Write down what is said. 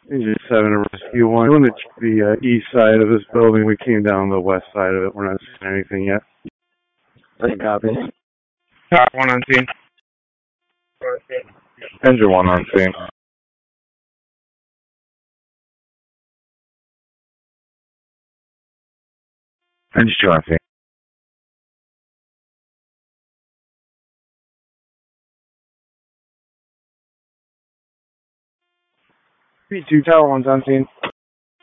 Engine 7 to Rescue 1. Doing the east side of this building. We came down the west side of it. We're not seeing anything yet. Copy. Top 1 on scene. Engine 1 on scene. Engine 2 on scene. P2 Tower 1's on scene.